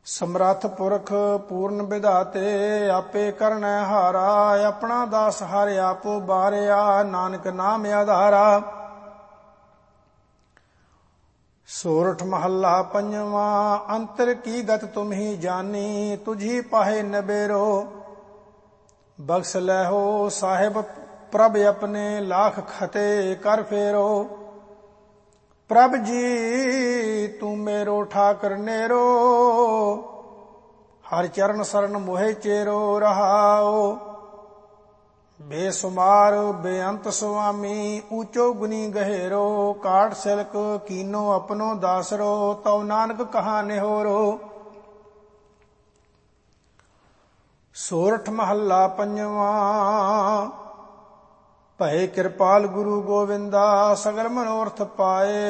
ਸਮਰੱਥ ਪੁਰਖ ਪੂਰਨ ਵਿਧਾਤੇ, ਆਪੇ ਕਰਨੈ ਹਾਰਾ। ਆਪਣਾ ਦਾਸ ਹਰਿ ਆਪੋ ਬਾਰਿਆ, ਨਾਨਕ ਨਾਮ ਆਧਾਰਾ। ਸੋਰਠ ਮਹੱਲਾ ਪੰਜਵਾਂ। ਅੰਤਰ ਕੀ ਗਤ ਤੁਮ ਹੀ ਜਾਨੀ, ਤੁਝੀ ਪਾਹੇ ਨਬੇਰੋ। ਬਖਸ਼ ਲੈਹੋ ਸਾਹਿਬ ਪ੍ਰਭ ਆਪਣੇ, ਲਾਖ ਖਤੇ ਕਰ ਫੇਰੋ। ਪ੍ਰਭ ਜੀ ਤੂੰ ਮੇਰੋ ਠਾਕਰ ਨੇਰੋ, ਹਰਿ ਚਰਨ ਸਰਨ ਮੋਹਿ ਚੇਰੋ। ਰਹਾਓ ਬੇਸੁਮਾਰ ਬੇਅੰਤ ਸੁਆਮੀ, ਊਚੋ ਗੁਨੀ ਗਹਿਰੋ। ਕਾਟ ਸਿਲਕ ਕੀਨੋ ਆਪਣੋ ਦਾਸਰੋ, ਤਉ ਨਾਨਕ ਕਹਾ ਨਿਹੋਰੋ। ਸੋਰਠ ਮਹੱਲਾ ਪੰਜਵਾਂ। ਭਏ ਕਿਰਪਾਲ ਗੁਰੂ ਗੋਵਿੰਦਾ, ਸਗਲ ਮਨੋਰਥ ਪਾਏ।